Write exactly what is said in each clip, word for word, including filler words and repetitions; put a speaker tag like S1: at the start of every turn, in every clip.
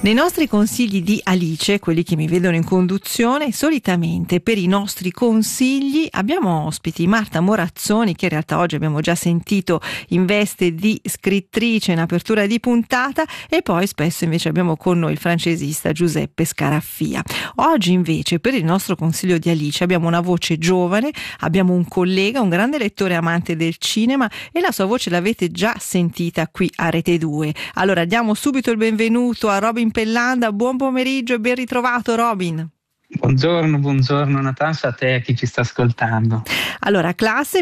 S1: Nei nostri consigli di Alice, quelli che mi vedono in conduzione, solitamente per i nostri consigli abbiamo ospiti Marta Morazzoni, che in realtà oggi abbiamo già sentito in veste di scrittrice in apertura di puntata, e poi spesso invece abbiamo con noi il francesista Giuseppe Scaraffia. Oggi invece per il nostro consiglio di Alice abbiamo una voce giovane, abbiamo un collega, un grande lettore amante del cinema, e la sua voce l'avete già sentita qui a Rete due. Allora diamo subito il benvenuto a Robin Pellanda. Buon pomeriggio e ben ritrovato, Robin.
S2: Buongiorno, buongiorno Natascia, a te e a chi ci sta ascoltando.
S1: Allora, classe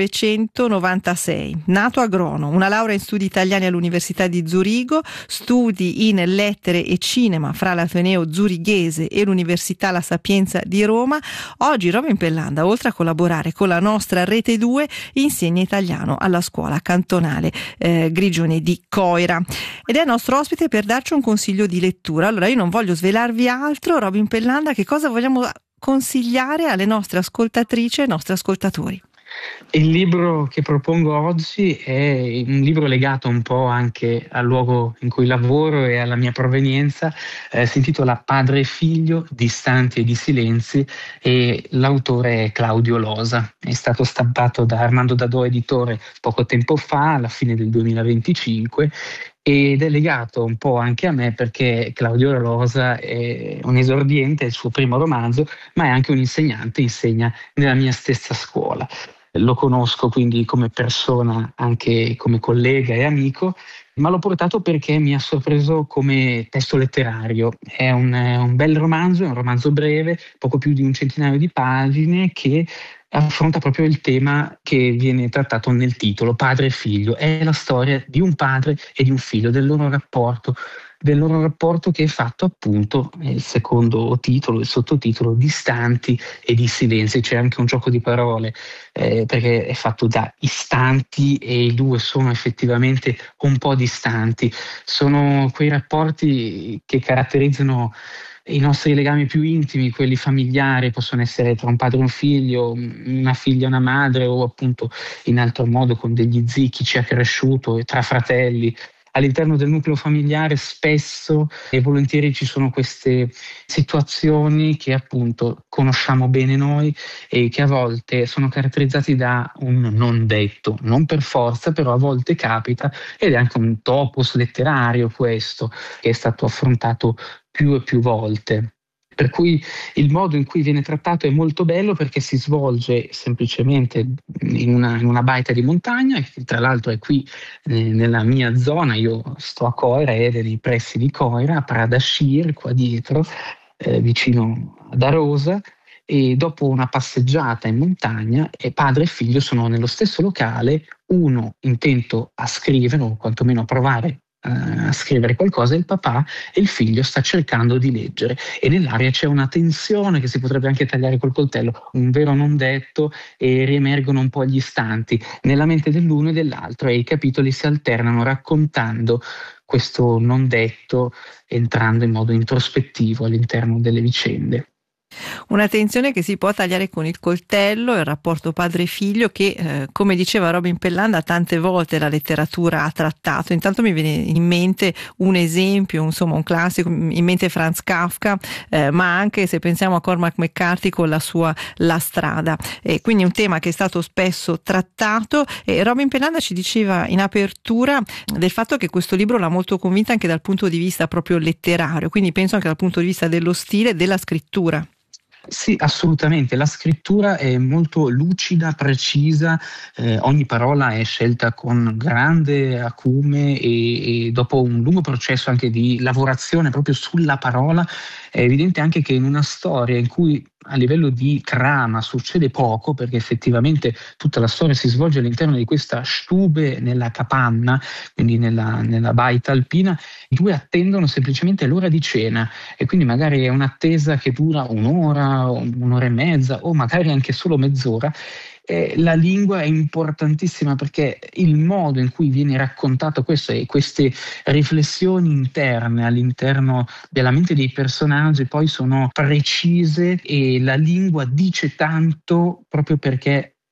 S1: millenovecentonovantasei, nato agronomo, una laurea in studi italiani all'Università di Zurigo, studi in lettere e cinema fra l'Ateneo Zurighese e l'Università La Sapienza di Roma. Oggi Robin Pellanda, oltre a collaborare con la nostra Rete due, insegna italiano alla scuola cantonale eh, Grigioni di Coira ed è nostro ospite per darci un consiglio di lettura. Allora, io non voglio svelarvi altro. Robin Pellanda, che cosa vogliamo consigliare alle nostre ascoltatrici e ai nostri ascoltatori?
S2: Il libro che propongo oggi è un libro legato un po' anche al luogo in cui lavoro e alla mia provenienza. Eh, si intitola Padre e figlio, distanti e di silenzi, e l'autore è Claudio Losa. È stato stampato da Armando Dadò Editore poco tempo fa, alla fine del duemilaventicinque, ed è legato un po' anche a me perché Claudio Losa è un esordiente, è il suo primo romanzo, ma è anche un insegnante, insegna nella mia stessa scuola. Lo conosco quindi come persona, anche come collega e amico, ma l'ho portato perché mi ha sorpreso come testo letterario. È un, un bel romanzo, è un romanzo breve, poco più di un centinaio di pagine, che affronta proprio il tema che viene trattato nel titolo, Padre e figlio. È la storia di un padre e di un figlio, del loro rapporto, del loro rapporto che è fatto appunto, il secondo titolo, il sottotitolo, distanti e di silenzi. C'è anche un gioco di parole, eh, perché è fatto da istanti e i due sono effettivamente un po' distanti. Sono quei rapporti che caratterizzano i nostri legami più intimi, quelli familiari, possono essere tra un padre e un figlio, una figlia e una madre, o appunto in altro modo con degli zii, chi ci ha cresciuto, e tra fratelli. All'interno del nucleo familiare spesso e volentieri ci sono queste situazioni che appunto conosciamo bene noi e che a volte sono caratterizzati da un non detto, non per forza, però a volte capita, ed è anche un topos letterario questo, che è stato affrontato più e più volte. Per cui il modo in cui viene trattato è molto bello, perché si svolge semplicemente in una, in una baita di montagna, che tra l'altro è qui eh, nella mia zona. Io sto a Coira ed è nei pressi di Coira, a Pradascir, qua dietro, eh, vicino ad Arosa. E dopo una passeggiata in montagna, e padre e figlio sono nello stesso locale, uno intento a scrivere o quantomeno a provare a scrivere qualcosa, e il papà e il figlio sta cercando di leggere, e nell'aria c'è una tensione che si potrebbe anche tagliare col coltello, un vero non detto, e riemergono un po' gli istanti nella mente dell'uno e dell'altro, e i capitoli si alternano raccontando questo non detto, entrando in modo introspettivo all'interno delle vicende.
S1: Una tensione che si può tagliare con il coltello, il rapporto padre-figlio che, eh, come diceva Robin Pellanda, tante volte la letteratura ha trattato. Intanto mi viene in mente un esempio, insomma un classico, in mente Franz Kafka, eh, ma anche se pensiamo a Cormac McCarthy con la sua La strada. E quindi un tema che è stato spesso trattato, e Robin Pellanda ci diceva in apertura del fatto che questo libro l'ha molto convinta anche dal punto di vista proprio letterario, quindi penso anche dal punto di vista dello stile e della scrittura.
S2: Sì, assolutamente. La scrittura è molto lucida, precisa, eh, ogni parola è scelta con grande acume, e, e dopo un lungo processo anche di lavorazione proprio sulla parola, è evidente anche che in una storia in cui a livello di trama succede poco, perché effettivamente tutta la storia si svolge all'interno di questa stube nella capanna, quindi nella, nella baita alpina, i due attendono semplicemente l'ora di cena, e quindi magari è un'attesa che dura un'ora, un'ora e mezza, o magari anche solo mezz'ora. Eh, la lingua è importantissima, perché il modo in cui viene raccontato questo e queste riflessioni interne all'interno della mente dei personaggi poi sono precise, e la lingua dice tanto proprio perché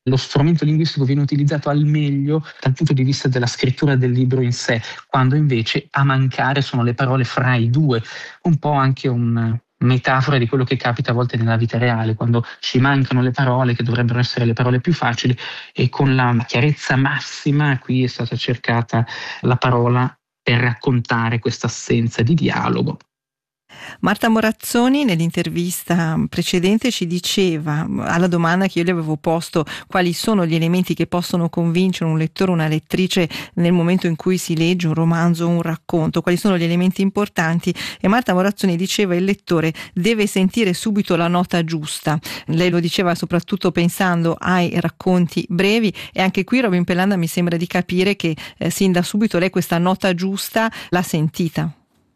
S2: lo strumento linguistico viene utilizzato al meglio dal punto di vista della scrittura del libro in sé, quando invece a mancare sono le parole fra i due, un po' anche un metafora di quello che capita a volte nella vita reale, quando ci mancano le parole che dovrebbero essere le parole più facili, e con la chiarezza massima qui è stata cercata la parola per raccontare questa assenza di dialogo.
S1: Marta Morazzoni nell'intervista precedente ci diceva, alla domanda che io le avevo posto, quali sono gli elementi che possono convincere un lettore o una lettrice nel momento in cui si legge un romanzo o un racconto, quali sono gli elementi importanti, e Marta Morazzoni diceva il lettore deve sentire subito la nota giusta. Lei lo diceva soprattutto pensando ai racconti brevi, e anche qui Robin Pellanda mi sembra di capire che eh, sin da subito lei questa nota giusta l'ha sentita.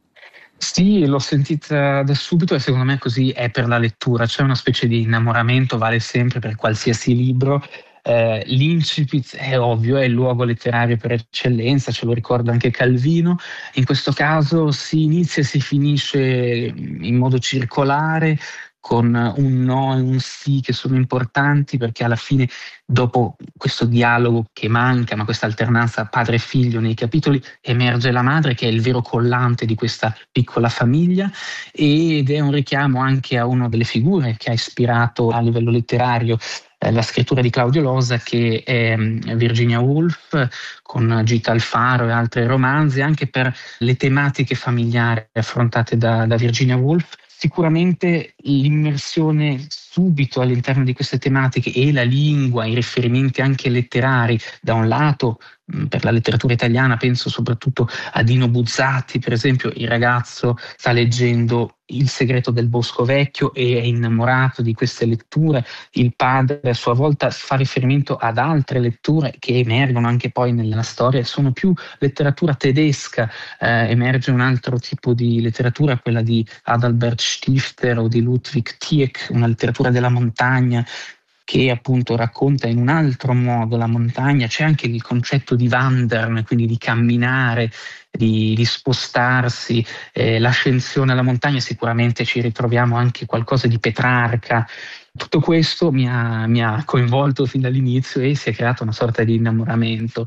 S2: Sì, l'ho sentita da subito, e secondo me così è per la lettura. C'è una specie di innamoramento, vale sempre per qualsiasi libro. Eh, l'incipit è ovvio, è il luogo letterario per eccellenza, ce lo ricorda anche Calvino. In questo caso si inizia e si finisce in modo circolare, con un no e un sì che sono importanti, perché alla fine, dopo questo dialogo che manca, ma questa alternanza padre e figlio nei capitoli, emerge la madre, che è il vero collante di questa piccola famiglia, ed è un richiamo anche a una delle figure che ha ispirato a livello letterario eh, la scrittura di Claudio Losa, che è Virginia Woolf, con Gita Alfaro e altri romanzi, anche per le tematiche familiari affrontate da, da Virginia Woolf. Sicuramente l'immersione subito all'interno di queste tematiche, e la lingua, i riferimenti anche letterari, da un lato per la letteratura italiana penso soprattutto a Dino Buzzati, per esempio. Il ragazzo sta leggendo Il segreto del bosco vecchio e è innamorato di queste letture. Il padre a sua volta fa riferimento ad altre letture che emergono anche poi nella storia, sono più letteratura tedesca. Eh, emerge un altro tipo di letteratura, quella di Adalbert Stifter o di Ludwig Tieck, una letteratura della montagna che appunto racconta in un altro modo la montagna. C'è anche il concetto di wandern, quindi di camminare, di, di spostarsi, eh, l'ascensione alla montagna. Sicuramente ci ritroviamo anche qualcosa di Petrarca. Tutto questo mi ha, mi ha coinvolto fin dall'inizio, e si è creato una sorta di innamoramento.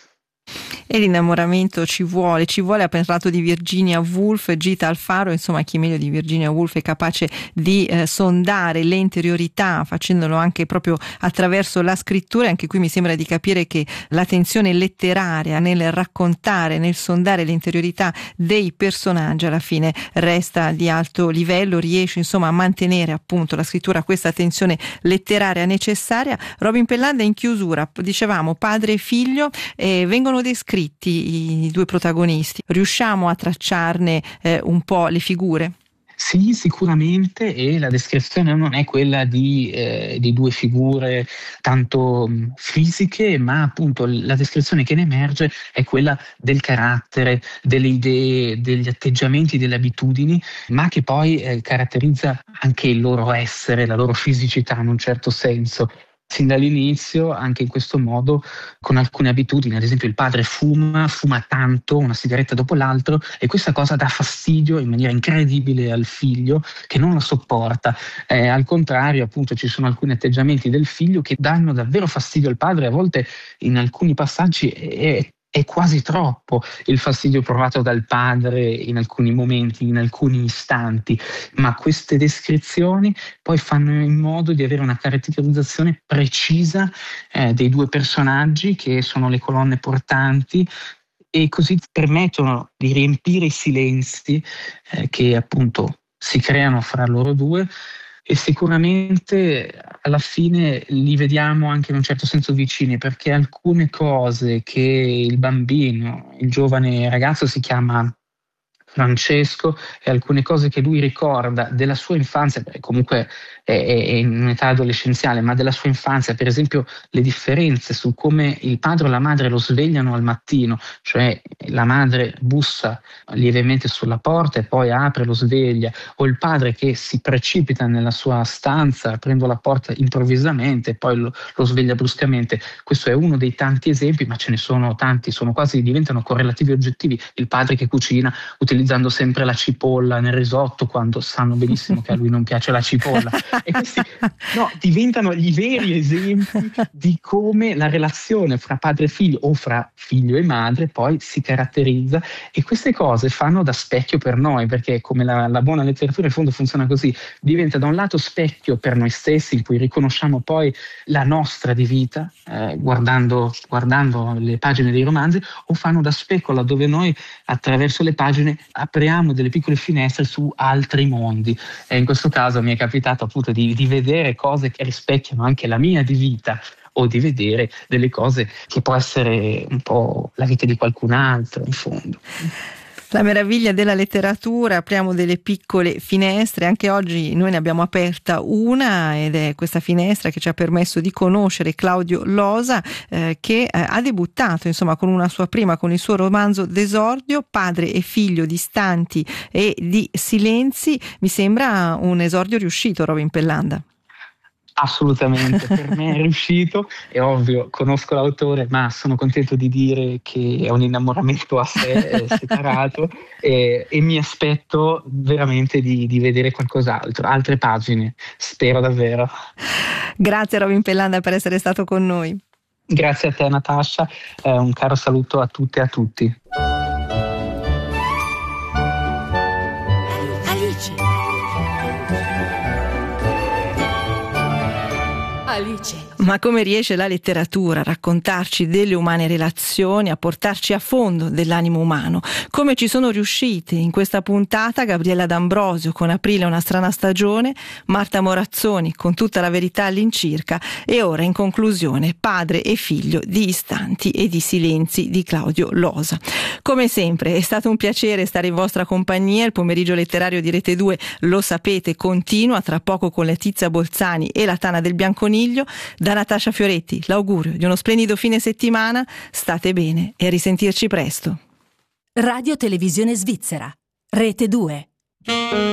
S1: E l'innamoramento ci vuole, ci vuole. Ha parlato di Virginia Woolf, Gita Alfaro, insomma chi meglio di Virginia Woolf è capace di eh, sondare le interiorità, facendolo anche proprio attraverso la scrittura. Anche qui mi sembra di capire che la tensione letteraria nel raccontare, nel sondare le interiorità dei personaggi alla fine resta di alto livello, riesce insomma a mantenere appunto la scrittura questa tensione letteraria necessaria. Robin Pellanda, in chiusura, dicevamo padre e figlio, eh, vengono descritti i due protagonisti, riusciamo a tracciarne eh, un po' le figure?
S2: Sì, sicuramente, e la descrizione non è quella di, eh, di due figure tanto mh, fisiche, ma appunto la descrizione che ne emerge è quella del carattere, delle idee, degli atteggiamenti, delle abitudini, ma che poi eh, caratterizza anche il loro essere, la loro fisicità in un certo senso. Sin dall'inizio, anche in questo modo, con alcune abitudini. Ad esempio il padre fuma, fuma tanto, una sigaretta dopo l'altro, e questa cosa dà fastidio in maniera incredibile al figlio, che non la sopporta. Eh, al contrario, appunto, ci sono alcuni atteggiamenti del figlio che danno davvero fastidio al padre. A volte in alcuni passaggi è È quasi troppo il fastidio provato dal padre in alcuni momenti, in alcuni istanti, ma queste descrizioni poi fanno in modo di avere una caratterizzazione precisa eh, dei due personaggi, che sono le colonne portanti, e così permettono di riempire i silenzi eh, che appunto si creano fra loro due. E sicuramente alla fine li vediamo anche in un certo senso vicini, perché alcune cose che il bambino, il giovane ragazzo, si chiama Francesco, e alcune cose che lui ricorda della sua infanzia, beh, comunque è, è in un'età adolescenziale, ma della sua infanzia, per esempio le differenze su come il padre o la madre lo svegliano al mattino, cioè la madre bussa lievemente sulla porta e poi apre, lo sveglia, o il padre che si precipita nella sua stanza aprendo la porta improvvisamente e poi lo, lo sveglia bruscamente. Questo è uno dei tanti esempi, ma ce ne sono tanti, sono quasi, diventano correlativi oggettivi. Il padre che cucina utilizza utilizzando sempre la cipolla nel risotto quando sanno benissimo che a lui non piace la cipolla. E questi no, diventano i veri esempi di come la relazione fra padre e figlio o fra figlio e madre poi si caratterizza, e queste cose fanno da specchio per noi, perché come la, la buona letteratura in fondo funziona così, diventa da un lato specchio per noi stessi in cui riconosciamo poi la nostra di vita eh, guardando, guardando le pagine dei romanzi, o fanno da specola dove noi attraverso le pagine apriamo delle piccole finestre su altri mondi. E in questo caso mi è capitato appunto di, di vedere cose che rispecchiano anche la mia di vita, o di vedere delle cose che può essere un po' la vita di qualcun altro in fondo.
S1: La meraviglia della letteratura, apriamo delle piccole finestre, anche oggi noi ne abbiamo aperta una, ed è questa finestra che ci ha permesso di conoscere Claudio Losa, eh, che eh, ha debuttato insomma con una sua prima, con il suo romanzo d'esordio, Padre e figlio distanti e di silenzi. Mi sembra un esordio riuscito, Robin Pellanda.
S2: Assolutamente, per me è riuscito, è ovvio, conosco l'autore, ma sono contento di dire che è un innamoramento a sé separato e, e mi aspetto veramente di, di vedere qualcos'altro, altre pagine, spero davvero.
S1: Grazie Robin Pellanda per essere stato con noi.
S2: Grazie a te Natascia, eh, un caro saluto a tutte e a tutti.
S1: Alice. Ma come riesce la letteratura a raccontarci delle umane relazioni, a portarci a fondo dell'animo umano? Come ci sono riuscite in questa puntata Gabriella D'Ambrosio con Aprile una strana stagione, Marta Morazzoni con Tutta la verità all'incirca, e ora in conclusione Padre e figlio di istanti e di silenzi di Claudio Losa. Come sempre è stato un piacere stare in vostra compagnia. Il pomeriggio letterario di Rete due, lo sapete, continua tra poco con Letizia Bolzani e la Tana del Bianconiglio. Da Natascia Fioretti l'augurio di uno splendido fine settimana, state bene e a risentirci presto.
S3: Radio Televisione Svizzera, Rete due.